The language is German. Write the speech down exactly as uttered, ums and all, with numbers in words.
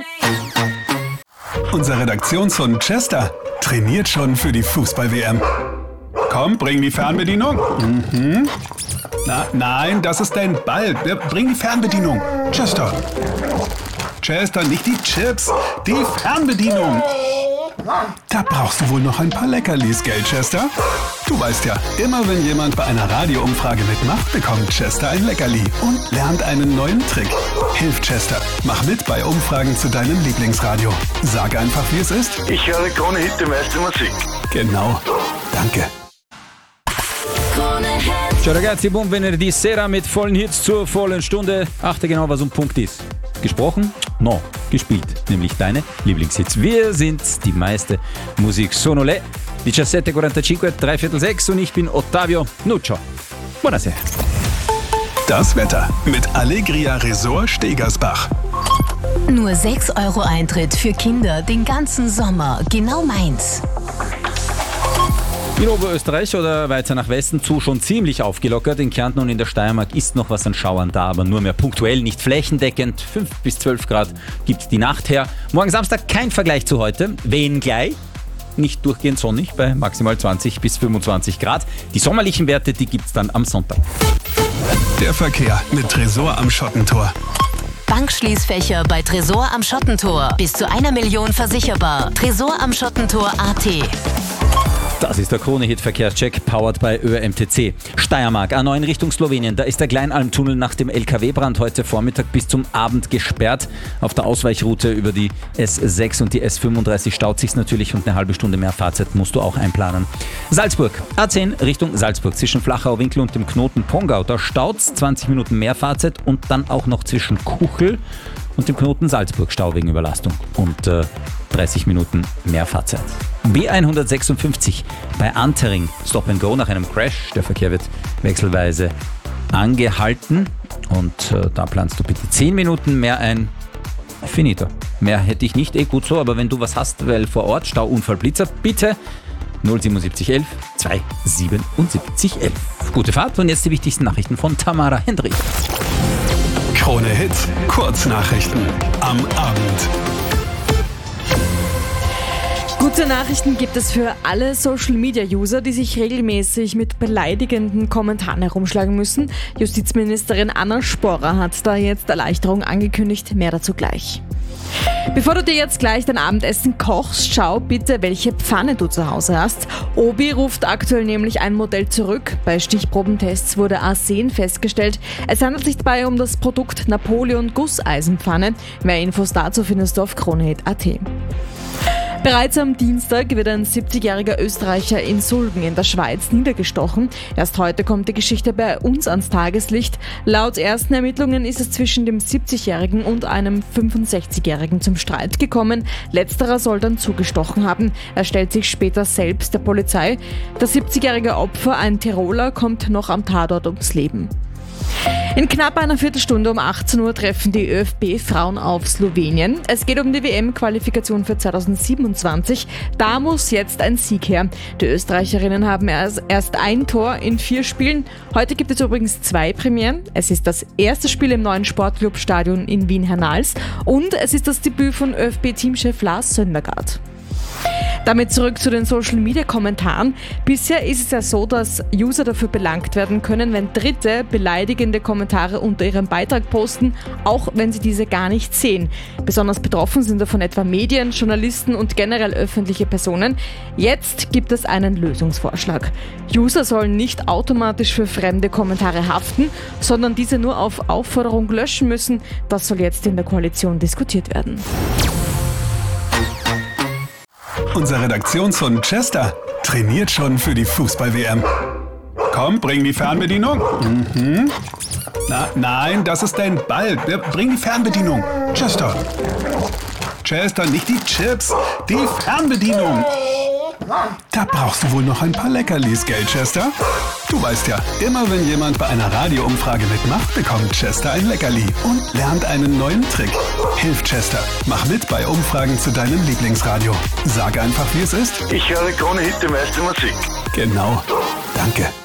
Unser Redaktionshund Chester trainiert schon für die Fußball-W M. Komm, bring die Fernbedienung. Mhm. Na, nein, das ist dein Ball. Bring die Fernbedienung. Chester. Chester, nicht die Chips, die Fernbedienung. Da brauchst du wohl noch ein paar Leckerlis, gell, Chester? Du weißt ja, immer wenn jemand bei einer Radioumfrage mitmacht, bekommt Chester ein Leckerli und lernt einen neuen Trick. Hilf Chester, mach mit bei Umfragen zu deinem Lieblingsradio. Sag einfach, wie es ist. Ich höre Krone Hit, die meiste Musik. Genau. Danke. Ciao ragazzi, buon venerdì sera mit vollen Hits zur vollen Stunde. Achte genau, was um Punkt ist. Gesprochen? No, gespielt. Nämlich deine Lieblingshits. Wir sind die meiste Musik. Sono le diciassette e quarantacinque, drei Viertel sechs und ich bin Ottavio Nuccio. Buonasera. Das Wetter mit Allegria Resort Stegersbach. Nur sechs Euro Eintritt für Kinder den ganzen Sommer. Genau meins. In Oberösterreich oder weiter nach Westen zu schon ziemlich aufgelockert. In Kärnten und in der Steiermark ist noch was an Schauern da, aber nur mehr punktuell, nicht flächendeckend. fünf bis zwölf Grad gibt die Nacht her. Morgen Samstag kein Vergleich zu heute, wenngleich nicht durchgehend sonnig bei maximal zwanzig bis fünfundzwanzig Grad. Die sommerlichen Werte, die gibt's dann am Sonntag. Der Verkehr mit Tresor am Schottentor. Bankschließfächer bei Tresor am Schottentor. Bis zu einer Million versicherbar. Tresor am Schottentor punkt at. Das ist der Krone-Hit-Verkehrscheck, powered by Ö M T C. Steiermark, A neun Richtung Slowenien. Da ist der Kleinalmtunnel nach dem L K W-Brand heute Vormittag bis zum Abend gesperrt. Auf der Ausweichroute über die S sechs und die S fünfunddreißig staut sich's natürlich und eine halbe Stunde mehr Fahrzeit musst du auch einplanen. Salzburg, A zehn Richtung Salzburg zwischen Flachau-Winkel und dem Knoten Pongau. Da staut's, zwanzig Minuten mehr Fahrzeit und dann auch noch zwischen Kuchel und dem Knoten Salzburg Stau wegen Überlastung und äh, dreißig Minuten mehr Fahrzeit. B hundertsechsundfünfzig bei Antering, Stop and Go nach einem Crash. Der Verkehr wird wechselweise angehalten und äh, da planst du bitte zehn Minuten mehr ein. Finito. Mehr hätte ich nicht, eh gut so, aber wenn du was hast, weil vor Ort Stauunfall Blitzer, bitte null siebenundsiebzig elf zweihundertsiebenundsiebzig elf. Gute Fahrt und jetzt die wichtigsten Nachrichten von Tamara Hendrich. Krone Hit, Kurznachrichten am Abend. Gute Nachrichten gibt es für alle Social-Media-User, die sich regelmäßig mit beleidigenden Kommentaren herumschlagen müssen. Justizministerin Anna Sporrer hat da jetzt Erleichterung angekündigt. Mehr dazu gleich. Bevor du dir jetzt gleich dein Abendessen kochst, schau bitte, welche Pfanne du zu Hause hast. Obi ruft aktuell nämlich ein Modell zurück. Bei Stichprobentests wurde Arsen festgestellt. Es handelt sich dabei um das Produkt Napoleon Gusseisenpfanne. Mehr Infos dazu findest du auf kronehit punkt at. Bereits am Dienstag wird ein siebzigjähriger Österreicher in Sulgen in der Schweiz niedergestochen. Erst heute kommt die Geschichte bei uns ans Tageslicht. Laut ersten Ermittlungen ist es zwischen dem siebzigjährigen und einem fünfundsechzigjährigen zum Streit gekommen. Letzterer soll dann zugestochen haben. Er stellt sich später selbst der Polizei. Das siebzigjährige Opfer, ein Tiroler, kommt noch am Tatort ums Leben. In knapp einer Viertelstunde um achtzehn Uhr treffen die ÖFB-Frauen auf Slowenien. Es geht um die W M-Qualifikation für zweitausendsiebenundzwanzig. Da muss jetzt ein Sieg her. Die Österreicherinnen haben erst ein Tor in vier Spielen. Heute gibt es übrigens zwei Premieren. Es ist das erste Spiel im neuen Sportclub-Stadion in Wien-Hernals und es ist das Debüt von ÖFB-Teamchef Lars Söndergaard. Damit zurück zu den Social-Media-Kommentaren. Bisher ist es ja so, dass User dafür belangt werden können, wenn Dritte beleidigende Kommentare unter ihrem Beitrag posten, auch wenn sie diese gar nicht sehen. Besonders betroffen sind davon etwa Medien, Journalisten und generell öffentliche Personen. Jetzt gibt es einen Lösungsvorschlag. User sollen nicht automatisch für fremde Kommentare haften, sondern diese nur auf Aufforderung löschen müssen. Das soll jetzt in der Koalition diskutiert werden. Unser Redaktionshund Chester trainiert schon für die Fußball-W M. Komm, bring die Fernbedienung. Mhm. Na, nein, das ist dein Ball. Bring die Fernbedienung. Chester. Chester, nicht die Chips, die Fernbedienung. Da brauchst du wohl noch ein paar Leckerlis, gell, Chester? Du weißt ja, immer wenn jemand bei einer Radioumfrage mitmacht, bekommt Chester ein Leckerli und lernt einen neuen Trick. Hilf Chester, mach mit bei Umfragen zu deinem Lieblingsradio. Sag einfach, wie es ist. Ich höre Krone Hit, die meiste Musik. Genau. Danke.